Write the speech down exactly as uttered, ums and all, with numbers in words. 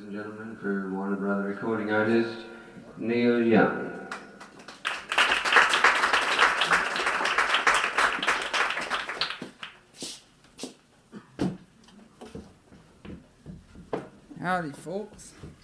and gentlemen, for Warner Brother recording artist Neil Young. Howdy, folks.